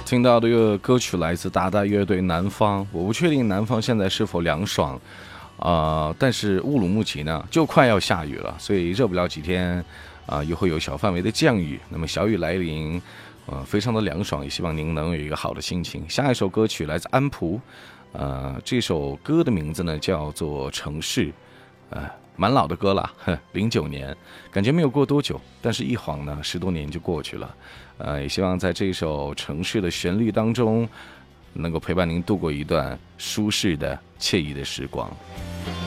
听到这个歌曲来自达达乐队《南方》，我不确定南方现在是否凉爽，但是乌鲁木齐呢就快要下雨了，所以热不了几天，又会有小范围的降雨。那么小雨来临，非常的凉爽，也希望您能有一个好的心情。下一首歌曲来自安普，这首歌的名字呢叫做《城市》，蛮老的歌了，09年，感觉没有过多久，但是一晃呢10多年就过去了。也希望在这首城市的旋律当中，能够陪伴您度过一段舒适的、惬意的时光。